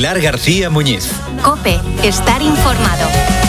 Pilar García Muñiz. COPE, estar informado.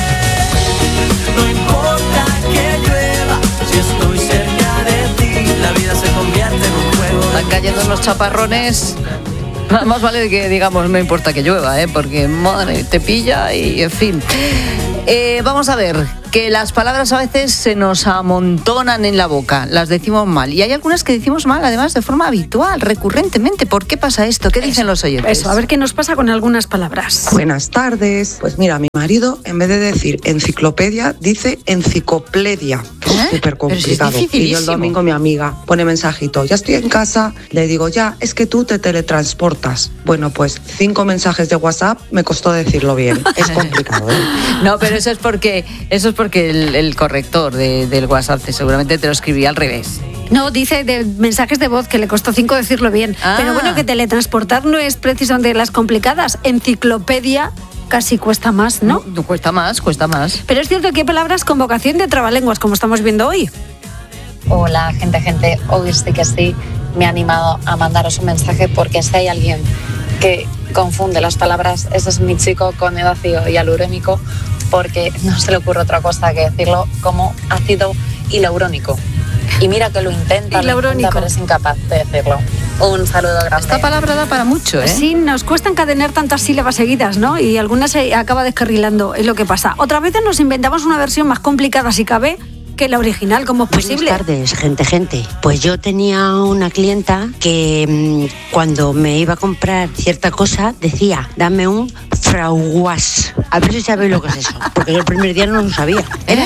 No importa que llueva, si estoy cerca de ti, la vida se convierte en un juego. Están cayendo unos chaparrones. Más vale que digamos, no importa que llueva, porque madre, te pilla y en fin. Vamos a ver, que las palabras a veces se nos amontonan en la boca, las decimos mal. Y hay algunas que decimos mal, además, de forma habitual, recurrentemente. ¿Por qué pasa esto? ¿Qué dicen los oyentes? Eso, a ver qué nos pasa con algunas palabras. Buenas tardes. Pues mira, mi marido, en vez de decir enciclopedia, dice encicopledia. Súper complicado. Pero si es y yo el domingo, mi amiga pone mensajito, ya estoy en casa, le digo, ya, es que tú te teletransportas. Bueno, pues 5 mensajes de WhatsApp me costó decirlo bien. Es complicado, ¿eh? No, pero eso es porque el corrector del WhatsApp seguramente te lo escribía al revés. No, dice de mensajes de voz que le costó 5 decirlo bien. Pero bueno, que teletransportar no es precisamente de las complicadas. Enciclopedia casi cuesta más, ¿no? Cuesta más. Pero es cierto que hay palabras con vocación de trabalenguas, como estamos viendo hoy. Hola, gente, hoy sí que sí me he animado a mandaros un mensaje porque si hay alguien que confunde las palabras, ese es mi chico con el ácido hialurónico, porque no se le ocurre otra cosa que decirlo como ácido hialurónico. Y mira que lo intenta, pero es incapaz de decirlo. Un saludo grande. Esta palabra da para mucho, ¿eh? Sí, nos cuesta encadenar tantas sílabas seguidas, ¿no? Y algunas se acaba descarrilando, es lo que pasa. Otras veces nos inventamos una versión más complicada, si cabe, que la original, como es posible. Buenas tardes, gente. Pues yo tenía una clienta que cuando me iba a comprar cierta cosa decía, dame un frauguas. A ver si sabéis lo que es eso, porque yo el primer día no lo sabía.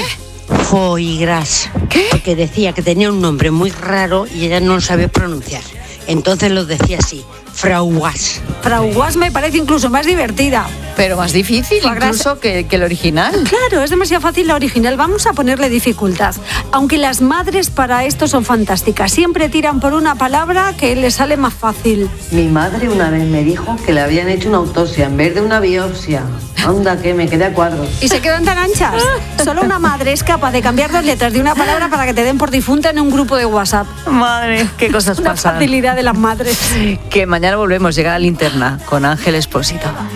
Foie gras. ¿Qué? Porque decía que tenía un nombre muy raro y ella no lo sabía pronunciar. Entonces lo decía así, frauguas. Frauguas me parece incluso más divertida. Pero más difícil incluso que el original. Claro, es demasiado fácil la original. Vamos a ponerle dificultad. Aunque las madres para esto son fantásticas. Siempre tiran por una palabra que les sale más fácil. Mi madre una vez me dijo que le habían hecho una autopsia en vez de una biopsia. Anda, que me quedé a cuadros. ¿Y se quedan tan anchas? Solo una madre es capaz de cambiar 2 letras de una palabra para que te den por difunta en un grupo de WhatsApp. Madre, qué cosas una pasan. Facilidad de las madres. Que mañana volvemos, llega la linterna con Ángel Expósito.